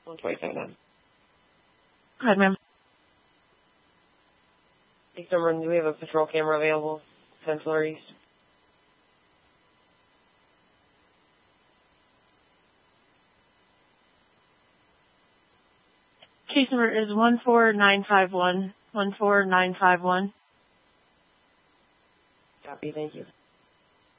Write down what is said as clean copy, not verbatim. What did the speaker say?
127. Hi, ma'am. Hey, Summer, do we have a patrol camera available? Central East. Case number is 14951. 14951. Copy, thank you.